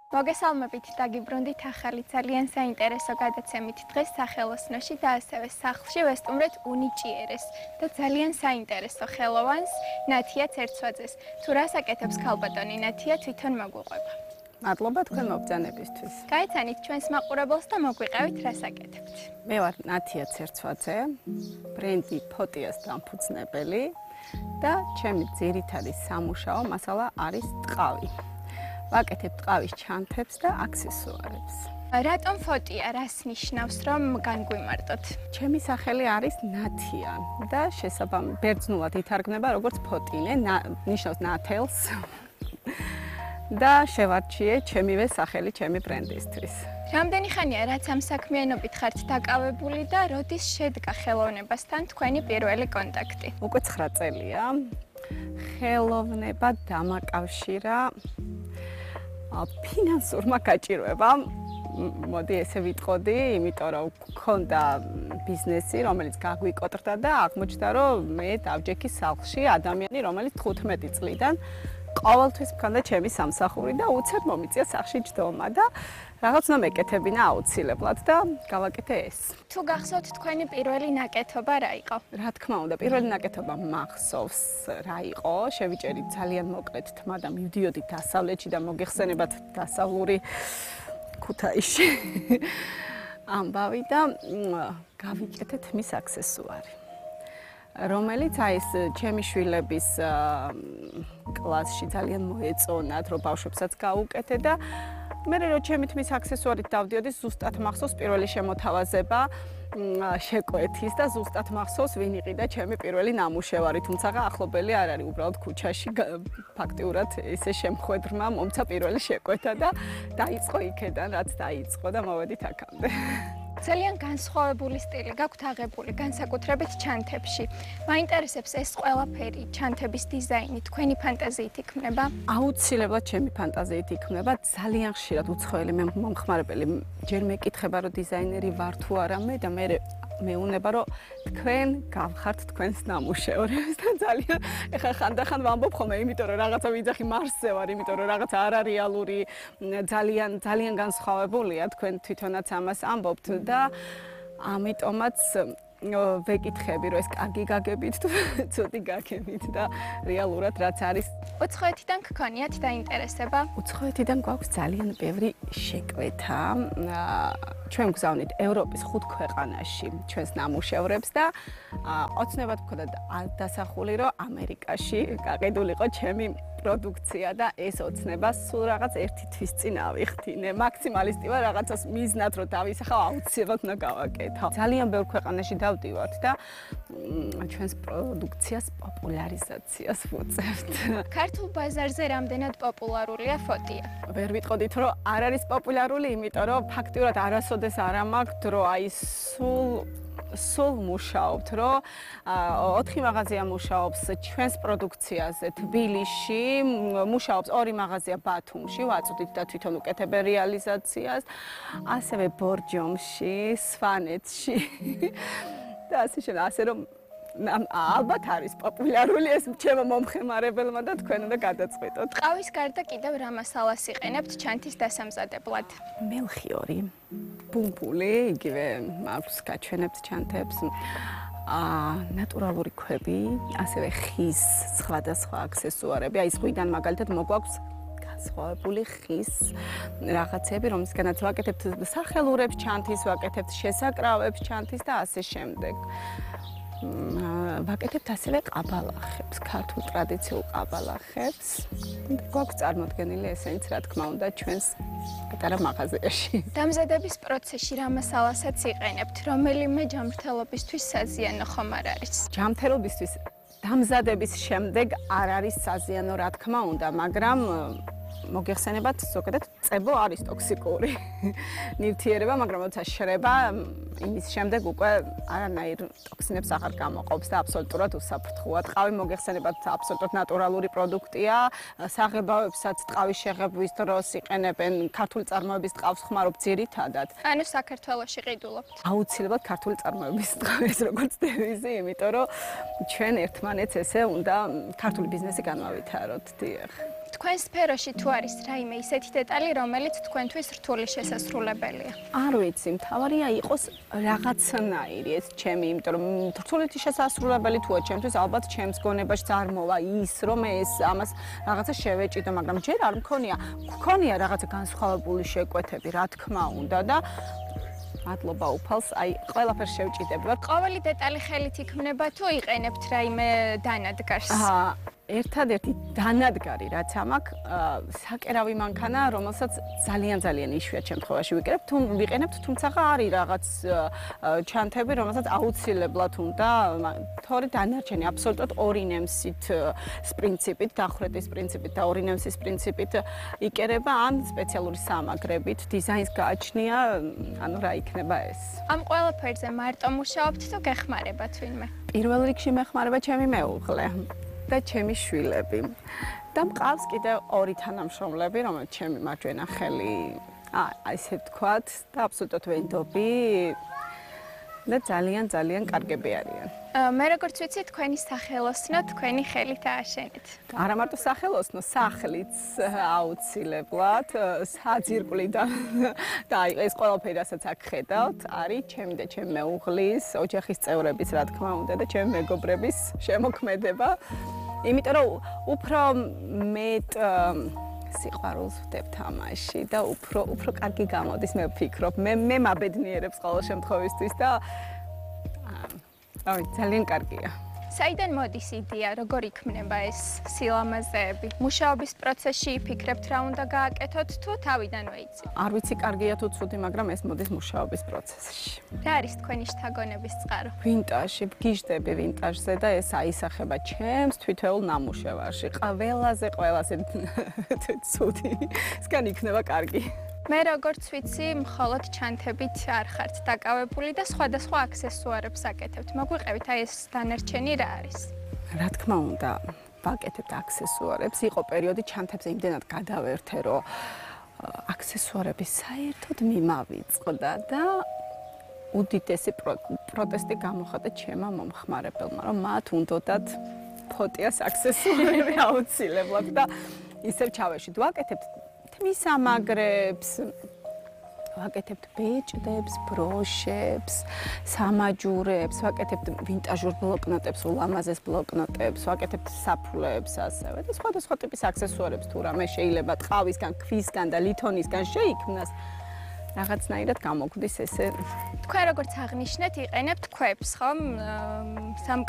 მოგესალმებით დაგიბრუნდით ახალი ძალიან საინტერესო გადაცემით დღეს სახელოსნოში და ასევე სახლში ვესტუმრეთ უნიჭიერეს და ძალიან საინტერესო ხელოვანს ნათია ცერცვაძეს. თუ რას აკეთებს ქალბატონი ნათია თვითონ მოგვიყვება. მადლობა თქვენ მობრძანებისთვის. გაიცანით ჩვენს მაყურებელს და მოგვიყევით რას აკეთებთ. მე ვარ ნათია ცერცვაძე, ბრენდი ფოტიას დამფუძნებელი და ჩემი ძირითადი სამუშაო მასალა არის ტყავი. ვაკეთებ ტყავის ჩანთებს და აქსესუარებს. რატომ ფოტია, რას ნიშნავს რომ განგვიმარტოთ? ჩემი სახელი არის ნათია და ბერძნულად ითარგმნება როგორც ფოტინე, ნიშნავს ნათელს. და შევარჩიე ჩემივე სახელი ჩემი ბრენდისთვის. რამდენი ხანია რაც ამ საქმიანობით ხართ დაკავებული და როდის შედგა ხელოვნებასთან თქვენი პირველი კონტაქტი? უკვე 9 წელია. ხელოვნება დამაკავშირა ფინანსურმა გაჭირვებამ. მოდი ესე ვიტყოდი, იმიტომ რომ მქონდა ბიზნესი, რომელიც გაგვიკოტრდა და აღმოჩნდა, რომ მე დავჯექი სახლში ადამიანი, რომელიც 15 წლიდან ყოველთვის მქონდა ჩემი სამსახური და უცებ მომიწია სახლში ჯდომა და რაღაც უნდა მეკეთებინა აუცილებლად და გავაკეთე ეს. თუ გახსოვთ თქვენი პირველი ნაკეთობა რა იყო? რა თქმა უნდა, პირველი ნაკეთობა მახსოვს რა იყო. შევიჭერით ძალიან მოკლედ თმა და მივდიოდი დასავლეთში და მოგეხსენებათ დასავლური ქუთაისში. ამბავი და გავიკეთეთ მის აქსესუარი. რომელიც ეს ჩემი შვილების კლასში ძალიან მოეწონათ, რომ ბავშვებსაც გაუკეთე და მე რო ჩემი თმის აქსესუარით დავდიოდი, ზუსტად მახსოვს პირველი შემოთავაზება შეკვეთის და ზუსტად მახსოვს ვინ იყიდა ჩემი პირველი ნამუშევარი, თუმცა ახლობელი არ არის, უბრალოდ ქუჩაში ფაქტიურად ესე შემხვედრმა მომცა პირველი შეკვეთა და დაიწყო იქედან, რაც დაიწყო და მოვედით აქამდე. ძალიან განსხვავებული სტილი გაქვთ აღებული, განსაკუთრებით ჩანთებში. მაინტერესებს ეს ყველაფერი, ჩანთების დიზაინი, თქვენი ფანტაზიით იქმნება? აუცილებლად ჩემი ფანტაზიით იქმნება, ძალიან ხშირად უცხოელი მომხმარებელი ჯერ მეკითხება, რომ დიზაინერი ვარ თუ არა მე და მე მეუნება, რომ თქვენ გავხართ თქვენს ნამუშევრებს და ძალიან ეხლა ხანდახან ვამბობ ხოლმე, იმიტომ რომ რაღაცა ვიძახი მარსზე ვარ, იმიტომ რომ რაღაცა არარეალური, ძალიან განსხვავებულია, თქვენ თვითონაც ამას ამბობთ და ამიტომაც ვეკითხები, რომ ეს კარგი გაგებით თუ ცუდი გაგებით და რეალურად რაც არის. უცხოეთიდან გქონიათ დაინტერესება? უცხოეთიდან გვაქვს ძალიან ბევრი შეკვეთა. ჩვენ გვგზავნით ევროპის 5 ქვეყანაში ჩვენს ნამუშევრებს და ოცნებად ვქონდა დასახული, რომ ამერიკაში გაყიდულიყო ჩემი პროდუქცია და ეს ოცნება სულ რაღაც ერთი თვის წინ ავიხთინე. მაქსიმალისტი ვარ, რაღაცას მიზნად რომ დავისახავ, აუცილებლად უნდა გავაკეთო. ძალიან ბევრ ქვეყანაში დავდივართ და ჩვენს პროდუქციას პოპულარიზაციას ვუწევთ. ქართულ ბაზარზე რამდენად პოპულარულია ფოტია? ვერ ვიტყოდით, რომ არ არის პოპულარული, იმიტომ რომ ფაქტიურად არასოდეს არ ამაქვს დრო, აი სულ მუშაობთ, რომ 4 მაღაზია მუშაობს ჩვენს პროდუქციაზე თბილისში, მუშაობს 2 მაღაზია ბათუმში, ვაწვდით და თვითონ უკეთებენ რეალიზაციას, ასევე ბორჯომში, სვანეთში და ასე რომ ალბათ არის პოპულარული ეს ჩემო მომხმარებელმა და თქვენ უნდა გადაწყვეტოთ. ტყავის გარდა კიდევ რა მასალას იყენებთ ჩანთის დასამზადებლად? მელხიორი, ბუმბული, იგივე აქვს გაჩვენებთ ჩანთებს. ნატურალური ქვები, ასევე ხის სხვადასხვა აქსესუარები. აი ზღვიდან მაგალითად მოგვაქვს განსხვავებული ხის რაღაცები, რომლისგანაც ვაკეთებთ სახელურებს ჩანთის, ვაკეთებთ შესაკრავებს ჩანთის და ასე შემდეგ. ვაკეთებთ ასევე ყაბალახებს, ქართულ ტრადიციულ ყაბალახებს. გვაქვს წარმოდგენილი ესენიც, რა თქმა უნდა, ჩვენს პატარა მაღაზიაში. დამზადების პროცესში რა მასალასაც იყენებთ? რომელიმე ჯამრთელობისთვის საზიანო ხომ არ არის? ჯამრთელობისთვის დამზადების შემდეგ არ არის საზიანო, რა თქმა უნდა, მაგრამ მოგეხსენებათ, ზოგადად წებო არის ტოქსიკური ნივთიერება, მაგრამ როცა შრება, იმის შემდეგ უკვე არანაირ ტოქსინებს აღარ გამოყოფს და აბსოლუტურად უსაფრთხოა. ტყავი მოგეხსენებათ, აბსოლუტურად ნატურალური პროდუქტია. საღებავებსაც ტყავის შეღებვის დროს იყენებენ ქართული წარმოების ტყავს ხმარობ ძირითადად. ანუ საქართველოში ყიდულობთ? აუცილებლად ქართული წარმოების ტყავს, როგორც დევიზი, იმიტომ რომ ჩვენ ერთმანეთს ესე უნდა ქართული ბიზნესი განვავითაროთ. დიახ. თქვენ სფეროში თუ არის რაიმე ისეთი დეტალი, რომელიც თქვენთვის რთული შესასრულებელია? არ ვიცი, მთავარია იყოს რაღაცნაირი ეს ჩემი, იმიტომ რომ რთული შესასრულებელი თუა ჩემთვის ალბათ ჩემს გონებაში არ მოვა ის, რომ ეს ამას რაღაცა შევეჭიდო, მაგრამ ჯერ არ მქონია რაღაცა განსხვავებული შეკვეთები, რა თქმა უნდა და მადლობა უფალს, აი ყველაფერს შევჭიდებდივარ. ყოველი დეტალი ხელით იქმნება თუ იყენებთ რაიმე დანადგარს? ერთადერთი დანადგარი რაც ამაქვს, საკერავი მანქანა, რომელსაც ძალიან იშვიათ შემთხვევაში ვიყენებთ, თუმცა არის რაღაც ჩანთები, რომელსაც აუცილებლად უნდა, თორე დანარჩენი აბსოლუტურად ორინემსით პრინციპით, დახვრეტის პრინციპით და ორინემსის პრინციპით იკერება ან სპეციალური სამაგრებით, დიზაინს გააჩნია, ანუ რა იქნება ეს. ამ ყველაფერზე მარტო მუშაობთ თუ გეხმარებათ ვინმე? პირველ რიგში მეხმარება ჩემი მეუღლე. და ჩემი შვილები. და მყავს კიდევ ორი თანამშრომლები, რომელიც ჩემი მარჯვენა ხელი, ესე ვთქვათ, და აბსოლუტურად ვენდობი და ძალიან კარგები არიან. მე როგორც ვიცი, თქვენი სახელოსნო თქვენი ხელით ააშენეთ. არა მარტო სახელოსნო, სახლიც აუცილებლად, საძირკვლიდან და ეს ყველაფერი, რასაც აქ ხედავთ, არის ჩემი და ჩემი მეუღლის, ოჯახის წევრების, რა თქმა უნდა, და ჩემი მეგობრების შემოქმედება. იმიტომ რომ უფრო მეტ სიყვარულს ვდებ თამაში და უფრო კარგი გამოდის, მე ვფიქრობ. მე მაბედნიერებს ყოველ შემთხვევისთვის და ძალიან კარგია. საიდან მოდის იდეა, როგორ იქმნება ეს სილამაზეები? მუშაობის პროცესში ფიქრებთ რა უნდა გააკეთოთ თუ თავიდანვე იცით? არ ვიცი კარგია თუ ცუდი, მაგრამ ეს მოდის მუშაობის პროცესში. რა არის თქვენი შთაგონების წყარო? ვინტაჟი, ვგიჟდები ვინტაჟზე და ეს აისახება ჩემს თვითეულ ნამუშევარში. ყველაზე ცუდი. სგან იქნება კარგი. მე როგორც ვიცი, მხოლოდ ჩანთებით არ ხართ დაკავებული და სხვადასხვა აქსესუარებს აკეთებთ. მოგვიყევით, აი ეს დანარჩენი რა არის? რა თქმა უნდა, ვაკეთებთ აქსესუარებს. იყო პერიოდი ჩანთებზე იმდენად გადავერთე, რომ აქსესუარები საერთოდ მიმავიწყდა და უდიდესი პროტესტი გამოხატა ჩემმა მომხმარებელმა, რომ მათ უნდათ ფოტიას აქსესუარები აუცილებლად და ისევ ჩავეშვით. ვაკეთებთ მისამაგრებს, ვაკეთებთ ბეჭდებს, ბროშებს, სამაჯურებს, ვაკეთებთ ვინტაჟურ ბლოკნოტებს, ულამაზეს ბლოკნოტებს, ვაკეთებთ საფულეებს ასევე და სხვადასხვა ტიპის აქსესუარებს თუ რამე შეიძლება ტყავისგან, ქვისგან და ლითონისგან შეიქმნას. რაღაცნაირად გამოგვდის ესე. თქვენ როგორც აღნიშნეთ, იყენებთ ქვებს, ხომ?